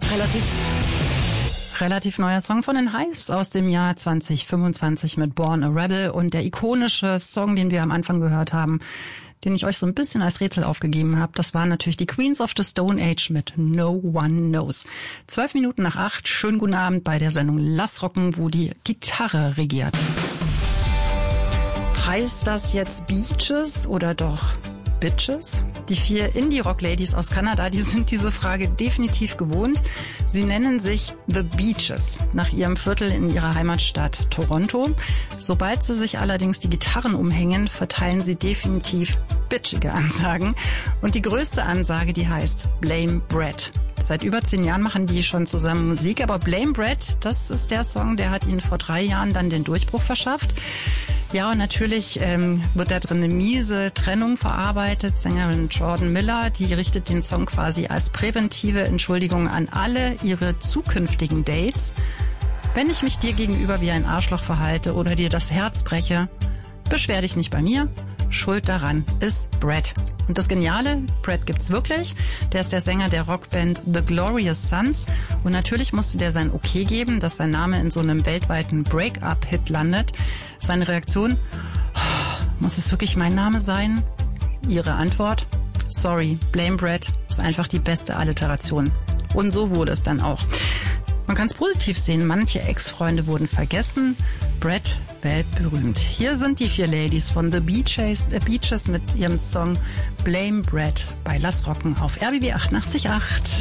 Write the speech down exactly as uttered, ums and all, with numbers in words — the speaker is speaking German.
Relativ, relativ neuer Song von den Hives aus dem Jahr zwanzig fünfundzwanzig mit Born a Rebel und der ikonische Song, den wir am Anfang gehört haben, den ich euch so ein bisschen als Rätsel aufgegeben habe, das waren natürlich die Queens of the Stone Age mit No One Knows. Zwölf Minuten nach acht, schönen guten Abend bei der Sendung Lass Rocken, wo die Gitarre regiert. Heißt das jetzt Beaches oder doch Bitches? Die vier Indie-Rock-Ladies aus Kanada, die sind diese Frage definitiv gewohnt. Sie nennen sich The Beaches, nach ihrem Viertel in ihrer Heimatstadt Toronto. Sobald sie sich allerdings die Gitarren umhängen, verteilen sie definitiv bitchige Ansagen. Und die größte Ansage, die heißt Blame Brett. Seit über zehn Jahren machen die schon zusammen Musik, aber Blame Brett, das ist der Song, der hat ihnen vor drei Jahren dann den Durchbruch verschafft. Ja, und natürlich ähm, wird da drin eine miese Trennung verarbeitet. Sängerin Jordan Miller, die richtet den Song quasi als präventive Entschuldigung an alle ihre zukünftigen Dates. Wenn ich mich dir gegenüber wie ein Arschloch verhalte oder dir das Herz breche, beschwer dich nicht bei mir. Schuld daran ist Brett. Und das Geniale, Brett gibt's wirklich. Der ist der Sänger der Rockband The Glorious Sons. Und natürlich musste der sein Okay geben, dass sein Name in so einem weltweiten Break-up-Hit landet. Seine Reaktion, oh, muss es wirklich mein Name sein? Ihre Antwort, sorry, Blame Brett ist einfach die beste Alliteration. Und so wurde es dann auch. Man kann es positiv sehen, manche Ex-Freunde wurden vergessen. Brett weltberühmt. Hier sind die vier Ladies von The Beaches, The Beaches mit ihrem Song Blame Brett bei Lass Rocken auf R B B achtundachtzig Komma acht.